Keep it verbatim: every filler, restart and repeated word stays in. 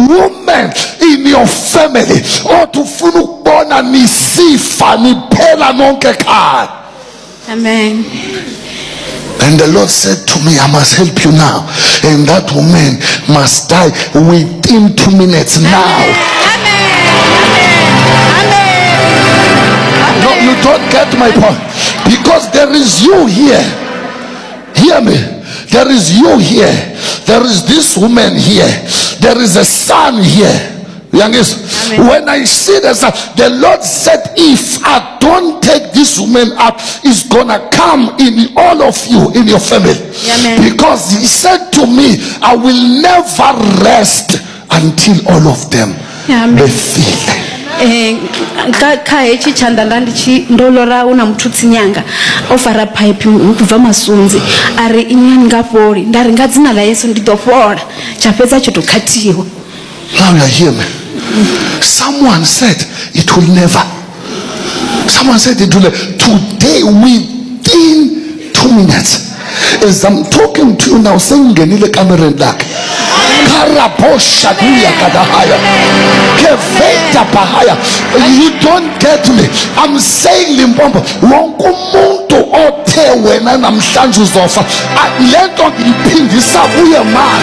women in your family otufuna ukubona nisifa niphela nonke ekhaya. Amen. And the Lord said to me, I must help you now. And that woman must die within two minutes now. Amen. Amen. No, you don't get my point. Because there is you here. Hear me. There is you here. There is this woman here. There is a son here. Youngest, when I see this, the Lord said, if I don't take this woman up, it's gonna come in all of you, in your family. Amen. Because he said to me, I will never rest until all of them Amen. be filled. Eh ka echi chanda ndandichi ndolora una mututsi nyanga ofara pipe kubva masunzi ari inyani ngapori ndari ngadzina la Yesu nditopora chapedza chotokatiwa. Now you hear me. Someone said it will never. Someone said it will never. Today within two minutes, as I'm talking to you now, saying Genile Cameron Black. You don't get me. I'm saying Limbombo. Wonkumuntu othe wena namhlanje uzofa. Lento ngiphindisabuye manje.